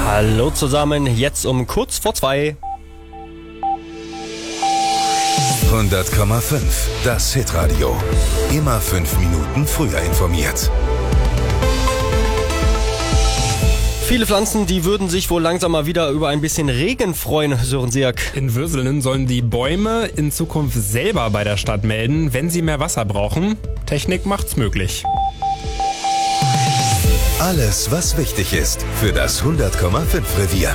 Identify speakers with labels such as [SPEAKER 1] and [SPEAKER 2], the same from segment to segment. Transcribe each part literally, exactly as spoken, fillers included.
[SPEAKER 1] Hallo zusammen, jetzt um kurz vor zwei.
[SPEAKER 2] hundert Komma fünf, das Hitradio. Immer fünf Minuten früher informiert.
[SPEAKER 1] Viele Pflanzen, die würden sich wohl langsam mal wieder über ein bisschen Regen freuen, Sören Siak.
[SPEAKER 3] In Würselen sollen die Bäume in Zukunft selber bei der Stadt melden, wenn sie mehr Wasser brauchen. Technik macht's möglich.
[SPEAKER 2] Alles, was wichtig ist für das hundert Komma fünf Revier.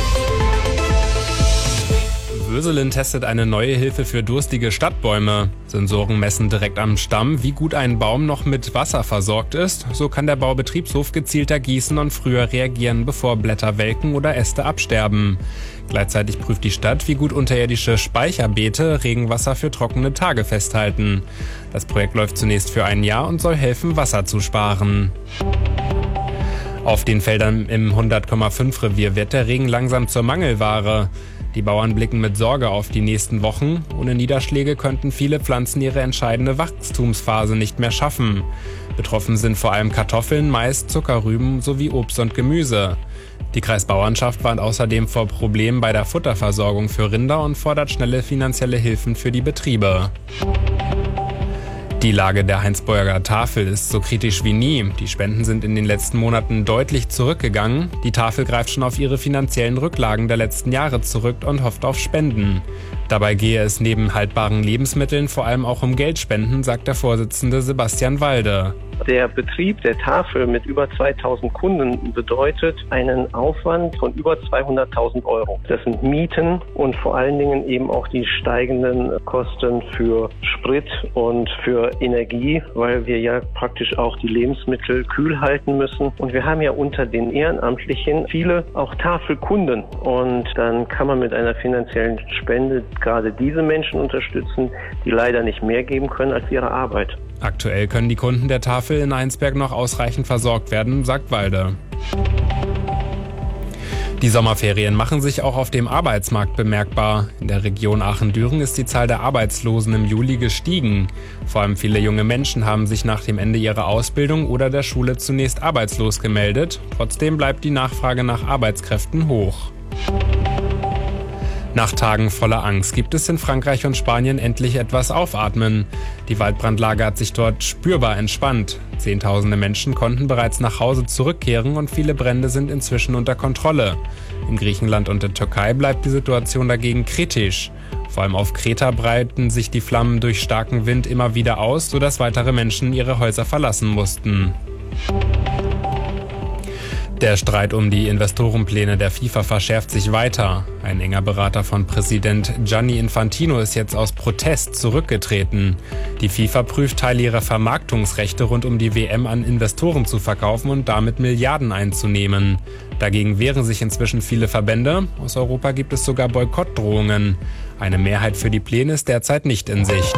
[SPEAKER 3] Würselen testet eine neue Hilfe für durstige Stadtbäume. Sensoren messen direkt am Stamm, wie gut ein Baum noch mit Wasser versorgt ist. So kann der Baubetriebshof gezielter gießen und früher reagieren, bevor Blätter welken oder Äste absterben. Gleichzeitig prüft die Stadt, wie gut unterirdische Speicherbeete Regenwasser für trockene Tage festhalten. Das Projekt läuft zunächst für ein Jahr und soll helfen, Wasser zu sparen. Auf den Feldern im hundert Komma fünf Revier wird der Regen langsam zur Mangelware. Die Bauern blicken mit Sorge auf die nächsten Wochen. Ohne Niederschläge könnten viele Pflanzen ihre entscheidende Wachstumsphase nicht mehr schaffen. Betroffen sind vor allem Kartoffeln, Mais, Zuckerrüben sowie Obst und Gemüse. Die Kreisbauernschaft warnt außerdem vor Problemen bei der Futterversorgung für Rinder und fordert schnelle finanzielle Hilfen für die Betriebe. Die Lage der Heinsberger Tafel ist so kritisch wie nie. Die Spenden sind in den letzten Monaten deutlich zurückgegangen. Die Tafel greift schon auf ihre finanziellen Rücklagen der letzten Jahre zurück und hofft auf Spenden. Dabei gehe es neben haltbaren Lebensmitteln vor allem auch um Geldspenden, sagt der Vorsitzende Sebastian Walde.
[SPEAKER 4] Der Betrieb der Tafel mit über zweitausend Kunden bedeutet einen Aufwand von über zweihunderttausend Euro. Das sind Mieten und vor allen Dingen eben auch die steigenden Kosten für Sprit und für Energie, weil wir ja praktisch auch die Lebensmittel kühl halten müssen. Und wir haben ja unter den Ehrenamtlichen viele auch Tafelkunden. Und dann kann man mit einer finanziellen Spende gerade diese Menschen unterstützen, die leider nicht mehr geben können als ihre Arbeit.
[SPEAKER 3] Aktuell können die Kunden der Tafel in Heinsberg noch ausreichend versorgt werden, sagt Walde. Die Sommerferien machen sich auch auf dem Arbeitsmarkt bemerkbar. In der Region Aachen-Düren ist die Zahl der Arbeitslosen im Juli gestiegen. Vor allem viele junge Menschen haben sich nach dem Ende ihrer Ausbildung oder der Schule zunächst arbeitslos gemeldet. Trotzdem bleibt die Nachfrage nach Arbeitskräften hoch. Nach Tagen voller Angst gibt es in Frankreich und Spanien endlich etwas Aufatmen. Die Waldbrandlage hat sich dort spürbar entspannt. Zehntausende Menschen konnten bereits nach Hause zurückkehren und viele Brände sind inzwischen unter Kontrolle. In Griechenland und der Türkei bleibt die Situation dagegen kritisch. Vor allem auf Kreta breiten sich die Flammen durch starken Wind immer wieder aus, sodass weitere Menschen ihre Häuser verlassen mussten. Der Streit um die Investorenpläne der FIFA verschärft sich weiter. Ein enger Berater von Präsident Gianni Infantino ist jetzt aus Protest zurückgetreten. Die FIFA prüft, Teile ihrer Vermarktungsrechte rund um die W M an Investoren zu verkaufen und damit Milliarden einzunehmen. Dagegen wehren sich inzwischen viele Verbände. Aus Europa gibt es sogar Boykottdrohungen. Eine Mehrheit für die Pläne ist derzeit nicht in Sicht.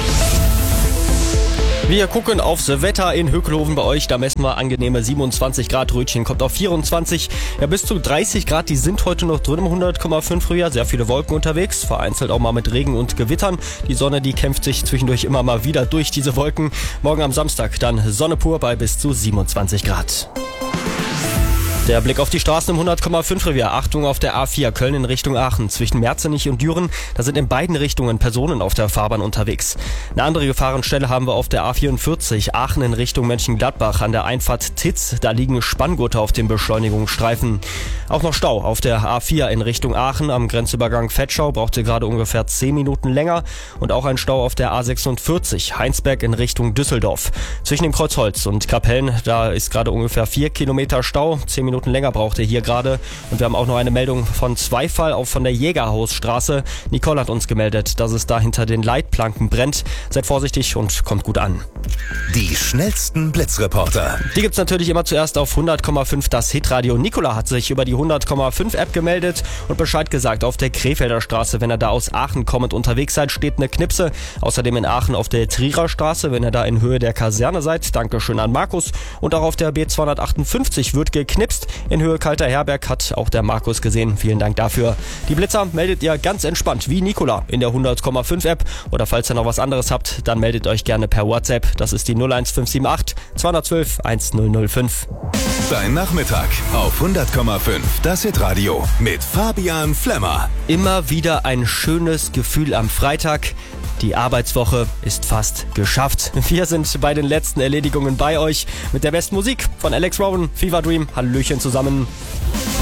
[SPEAKER 1] Wir gucken aufs Wetter in Hökelhoven bei euch. Da messen wir angenehme siebenundzwanzig Grad. Rötchen kommt auf vierundzwanzig. Ja, bis zu dreißig Grad, die sind heute noch drin im hundert Komma fünf Frühjahr. Sehr viele Wolken unterwegs, vereinzelt auch mal mit Regen und Gewittern. Die Sonne, die kämpft sich zwischendurch immer mal wieder durch diese Wolken. Morgen am Samstag dann Sonne pur bei bis zu siebenundzwanzig Grad. Der Blick auf die Straßen im hundert Komma fünf Revier. Achtung auf der A vier Köln in Richtung Aachen. Zwischen Merzenich und Düren, da sind in beiden Richtungen Personen auf der Fahrbahn unterwegs. Eine andere Gefahrenstelle haben wir auf der A vierundvierzig Aachen in Richtung Mönchengladbach an der Einfahrt Titz. Da liegen Spanngurte auf dem Beschleunigungsstreifen. Auch noch Stau auf der A vier in Richtung Aachen am Grenzübergang Vetschau. Brauchte gerade ungefähr zehn Minuten länger. Und auch ein Stau auf der A sechsundvierzig Heinsberg in Richtung Düsseldorf. Zwischen dem Kreuzholz und Kapellen, da ist gerade ungefähr vier Kilometer Stau. zehn Minuten länger braucht ihr hier gerade. Und wir haben auch noch eine Meldung von Zweifall, auch von der Jägerhausstraße. Nicole hat uns gemeldet, dass es da hinter den Leitplanken brennt. Seid vorsichtig und kommt gut an.
[SPEAKER 2] Die schnellsten Blitzreporter.
[SPEAKER 1] Die gibt's natürlich immer zuerst auf hundert Komma fünf das Hitradio. Nicola hat sich über die hundert Komma fünf App gemeldet und Bescheid gesagt. Auf der Krefelder Straße, wenn ihr da aus Aachen kommend unterwegs seid, steht eine Knipse. Außerdem in Aachen auf der Trierer Straße, wenn ihr da in Höhe der Kaserne seid. Dankeschön an Markus. Und auch auf der B zweihundertachtundfünfzig wird geknipst. In Höhe Kalter Herberg hat auch der Markus gesehen. Vielen Dank dafür. Die Blitzer meldet ihr ganz entspannt wie Nicola in der hundert Komma fünf App. Oder falls ihr noch was anderes habt, dann meldet euch gerne per WhatsApp. Das ist die null eins fünf sieben acht zwei eins zwei eins null null fünf.
[SPEAKER 2] Dein Nachmittag auf hundert Komma fünf. Das Hitradio mit Fabian Flemmer.
[SPEAKER 1] Immer wieder ein schönes Gefühl am Freitag. Die Arbeitswoche ist fast geschafft. Wir sind bei den letzten Erledigungen bei euch mit der besten Musik von Alex Rowan, Fever Dream. Hallöchen zusammen.